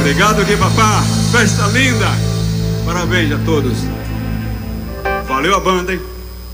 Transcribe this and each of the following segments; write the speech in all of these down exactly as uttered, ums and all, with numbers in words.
Obrigado, Gui Papá. Festa linda. Parabéns a todos. Valeu a banda, hein?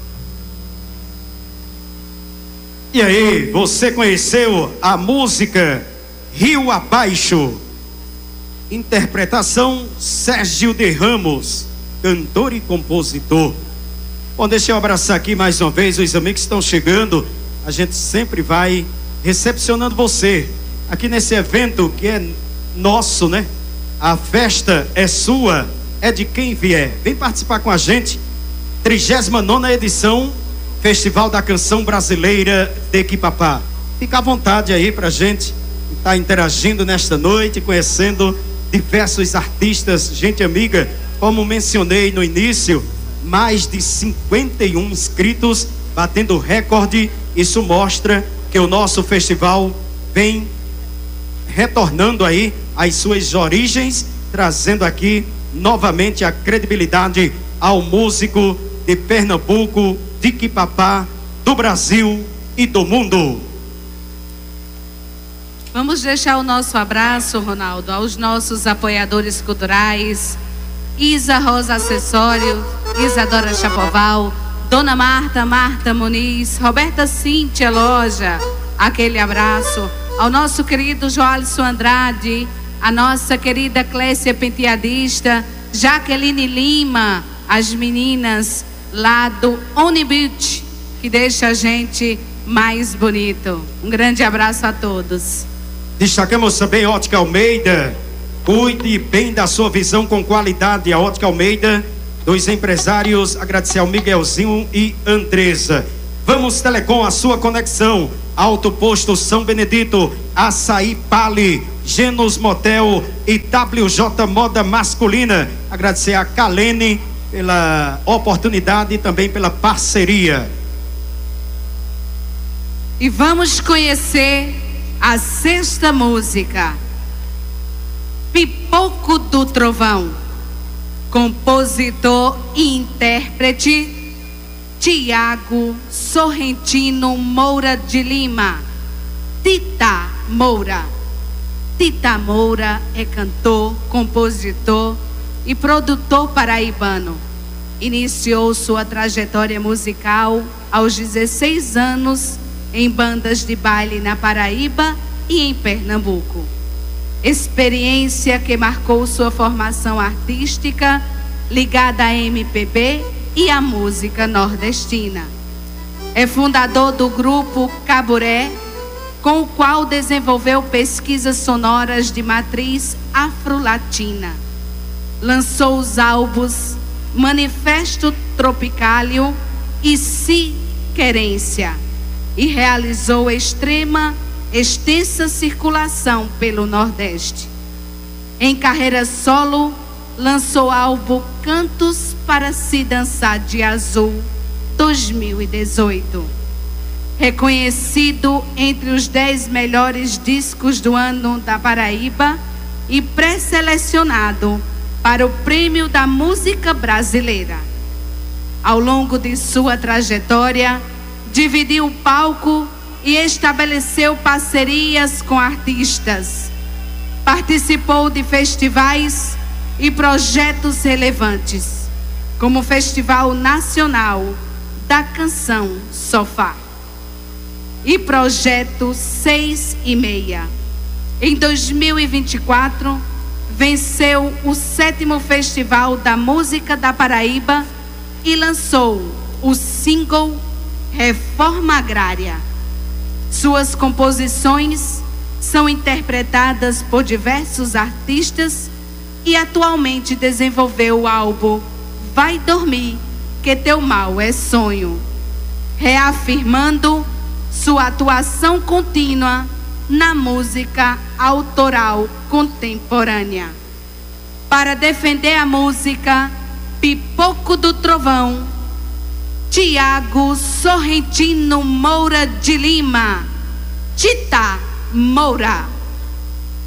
E aí, você conheceu a música Rio Abaixo? Interpretação Sérgio de Ramos, cantor e compositor. Bom, deixa eu abraçar aqui mais uma vez os amigos que estão chegando. A gente sempre vai recepcionando você aqui nesse evento que é nosso, né? A festa é sua, é de quem vier. Vem participar com a gente. trigésima nona edição Festival da Canção Brasileira de Equipapá. Fica à vontade aí pra gente estar interagindo nesta noite, conhecendo diversos artistas, gente amiga. Como mencionei no início, mais de cinquenta e um inscritos, batendo recorde. Isso mostra que o nosso festival vem retornando aí às suas origens, trazendo aqui novamente a credibilidade ao músico de Pernambuco, de Equipapá, do Brasil e do mundo. Vamos deixar o nosso abraço, Ronaldo, aos nossos apoiadores culturais, Isa Rosa Acessório, Isadora Chapoval, Dona Marta, Marta Muniz, Roberta Cíntia Loja, aquele abraço ao nosso querido Joalisson Andrade, a nossa querida Clécia Penteadista, Jaqueline Lima, as meninas lá do Unibit, que deixa a gente mais bonito. Um grande abraço a todos. Destacamos também Ótica Almeida. Cuide bem da sua visão com qualidade. A Ótica Almeida, dos empresários, agradecer ao Miguelzinho e Andresa. Vamos Telecom, a sua conexão. Alto Posto São Benedito, Açaí Pali, Genos Motel e W J Moda Masculina. Agradecer a Kalene pela oportunidade e também pela parceria. E vamos conhecer a sexta música, Pipoco do Trovão. Compositor e intérprete Tiago Sorrentino Moura de Lima, Tita Moura. Tita Moura é cantor, compositor e produtor paraibano. Iniciou sua trajetória musical aos dezesseis anos em bandas de baile na Paraíba e em Pernambuco. Experiência que marcou sua formação artística ligada à M P B e à música nordestina. É fundador do grupo Caburé, com o qual desenvolveu pesquisas sonoras de matriz afro-latina. Lançou os álbuns Manifesto Tropicálio e Si Querência e realizou extrema, extensa circulação pelo Nordeste. Em carreira solo, lançou álbum Cantos para se Dançar de Azul, dois mil e dezoito. Reconhecido entre os dez melhores discos do ano da Paraíba e pré-selecionado para o Prêmio da Música Brasileira. Ao longo de sua trajetória, dividiu o palco e estabeleceu parcerias com artistas. Participou de festivais e projetos relevantes, como o Festival Nacional da Canção Sofá e Projeto seis e meia. Em dois mil e vinte e quatro, venceu o sétimo Festival da Música da Paraíba e lançou o single Reforma Agrária. Suas composições são interpretadas por diversos artistas e atualmente desenvolveu o álbum Vai Dormir, que Teu Mal é Sonho, reafirmando sua atuação contínua na música autoral contemporânea. Para defender a música Pipoco do Trovão, Tiago Sorrentino Moura de Lima, Tita Moura.